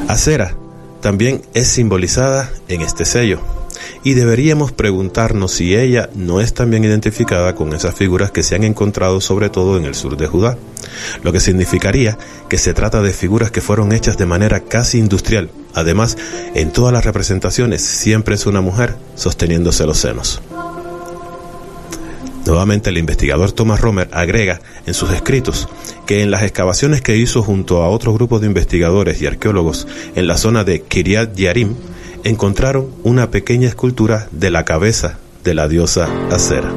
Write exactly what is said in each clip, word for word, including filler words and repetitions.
Acera también es simbolizada en este sello, y deberíamos preguntarnos si ella no es también identificada con esas figuras que se han encontrado sobre todo en el sur de Judá, lo que significaría que se trata de figuras que fueron hechas de manera casi industrial. Además, en todas las representaciones siempre es una mujer sosteniéndose los senos. Nuevamente, el investigador Thomas Romer agrega en sus escritos que en las excavaciones que hizo junto a otro grupo de investigadores y arqueólogos en la zona de Kiryat Yearim, encontraron una pequeña escultura de la cabeza de la diosa Acera.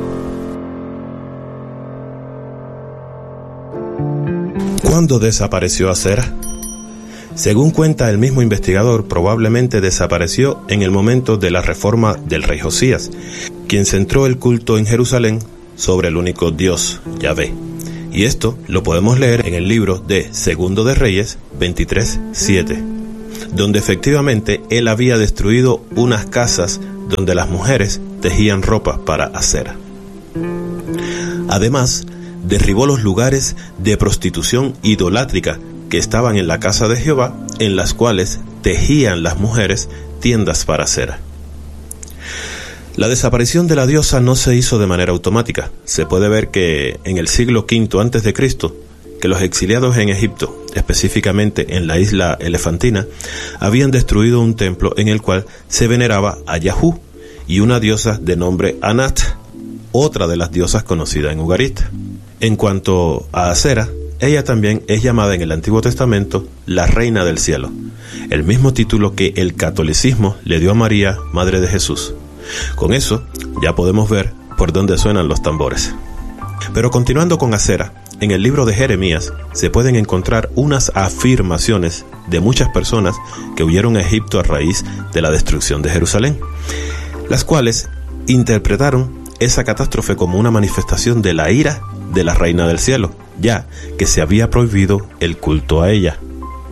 ¿Cuándo desapareció Acera? Según cuenta el mismo investigador, probablemente desapareció en el momento de la reforma del rey Josías, quien centró el culto en Jerusalén sobre el único Dios, Yahvé. Y esto lo podemos leer en el libro de Segundo de Reyes veintitrés siete, donde efectivamente él había destruido unas casas donde las mujeres tejían ropa para Acera. Además, derribó los lugares de prostitución idolátrica que estaban en la casa de Jehová, en las cuales tejían las mujeres tiendas para Acera. La desaparición de la diosa no se hizo de manera automática. Se puede ver que en el siglo quinto antes de Cristo, que los exiliados en Egipto, específicamente en la isla Elefantina, habían destruido un templo en el cual se veneraba a Yahú y una diosa de nombre Anat, otra de las diosas conocidas en Ugarit. En cuanto a Acera, ella también es llamada en el Antiguo Testamento la Reina del Cielo, el mismo título que el catolicismo le dio a María, Madre de Jesús. Con eso ya podemos ver por dónde suenan los tambores. Pero continuando con Acera, en el libro de Jeremías se pueden encontrar unas afirmaciones de muchas personas que huyeron a Egipto a raíz de la destrucción de Jerusalén, las cuales interpretaron esa catástrofe como una manifestación de la ira de la Reina del Cielo, ya que se había prohibido el culto a ella.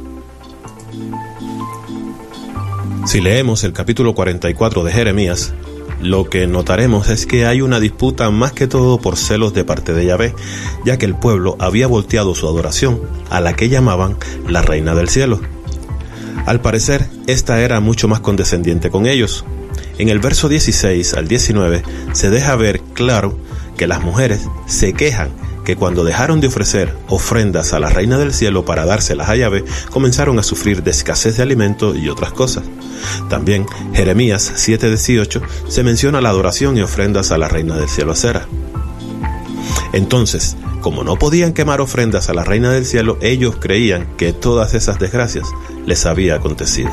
Si leemos el capítulo cuarenta y cuatro de Jeremías, lo que notaremos es que hay una disputa más que todo por celos de parte de Yahvé, ya que el pueblo había volteado su adoración a la que llamaban la Reina del Cielo. Al parecer, esta era mucho más condescendiente con ellos. En el verso dieciséis al diecinueve se deja ver claro que las mujeres se quejan que cuando dejaron de ofrecer ofrendas a la Reina del Cielo para dárselas a Yahvé, comenzaron a sufrir de escasez de alimento y otras cosas. También, Jeremías siete dieciocho, se menciona la adoración y ofrendas a la Reina del Cielo Acera. Entonces, como no podían quemar ofrendas a la Reina del Cielo, ellos creían que todas esas desgracias les había acontecido.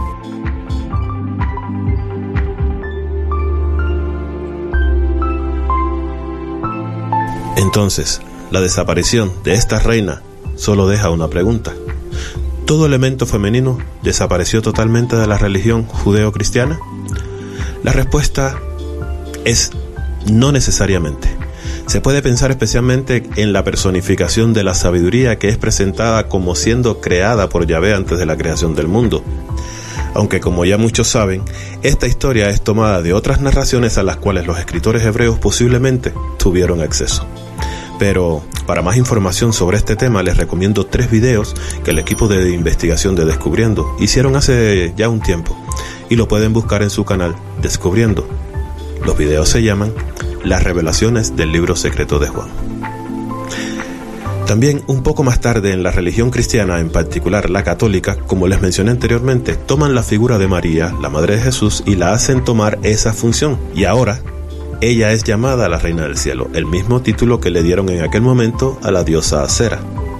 Entonces, la desaparición de esta reina solo deja una pregunta. ¿Todo elemento femenino desapareció totalmente de la religión judeo-cristiana? La respuesta es no necesariamente. Se puede pensar especialmente en la personificación de la sabiduría que es presentada como siendo creada por Yahvé antes de la creación del mundo. Aunque, como ya muchos saben, esta historia es tomada de otras narraciones a las cuales los escritores hebreos posiblemente tuvieron acceso. Pero para más información sobre este tema les recomiendo tres videos que el equipo de investigación de Descubriendo hicieron hace ya un tiempo y lo pueden buscar en su canal Descubriendo. Los videos se llaman Las revelaciones del libro secreto de Juan. También un poco más tarde en la religión cristiana, en particular la católica, como les mencioné anteriormente, toman la figura de María, la Madre de Jesús, y la hacen tomar esa función. Y ahora ella es llamada la Reina del Cielo, el mismo título que le dieron en aquel momento a la diosa Acera.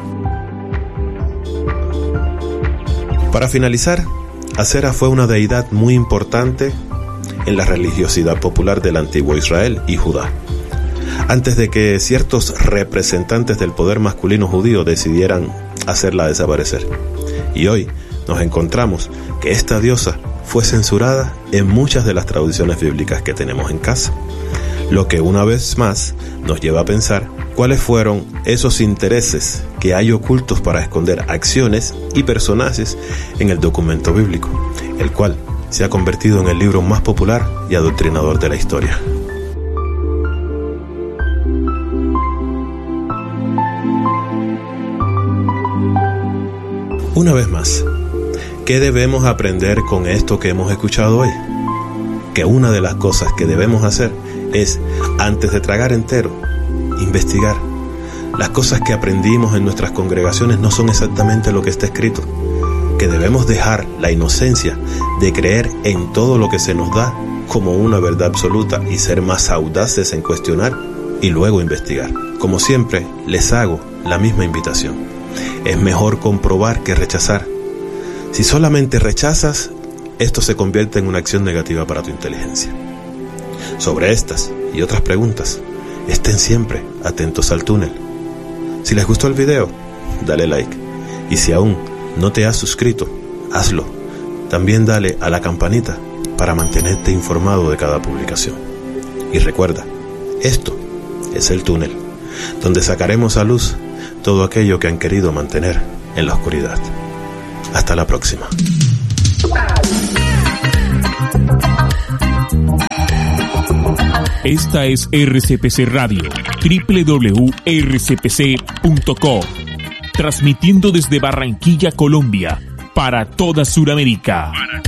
Para finalizar, Acera fue una deidad muy importante en la religiosidad popular del antiguo Israel y Judá, antes de que ciertos representantes del poder masculino judío decidieran hacerla desaparecer. Y hoy nos encontramos que esta diosa fue censurada en muchas de las traducciones bíblicas que tenemos en casa, lo que una vez más nos lleva a pensar cuáles fueron esos intereses que hay ocultos para esconder acciones y personajes en el documento bíblico, el cual se ha convertido en el libro más popular y adoctrinador de la historia. Una vez más, ¿Qué debemos aprender con esto que hemos escuchado hoy? Que una de las cosas que debemos hacer es, antes de tragar entero, investigar. Las cosas que aprendimos en nuestras congregaciones no son exactamente lo que está escrito. Que debemos dejar la inocencia de creer en todo lo que se nos da como una verdad absoluta y ser más audaces en cuestionar y luego investigar. Como siempre, les hago la misma invitación. Es mejor comprobar que rechazar. Si solamente rechazas, esto se convierte en una acción negativa para tu inteligencia. Sobre estas y otras preguntas, estén siempre atentos al túnel. Si les gustó el video, dale like. Y si aún no te has suscrito, hazlo. También dale a la campanita para mantenerte informado de cada publicación. Y recuerda, esto es el túnel, donde sacaremos a luz todo aquello que han querido mantener en la oscuridad. Hasta la próxima. Esta es R C P C Radio, doble u doble u doble u punto r c p c punto com, transmitiendo desde Barranquilla, Colombia, para toda Sudamérica.